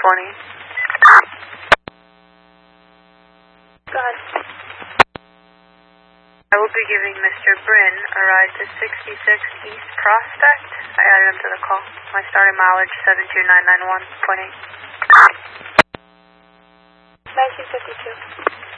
Go ahead. I will be giving Mr. Bryn a ride to 66 East Prospect. I added him to the call. My starting mileage 72991.8. 1952.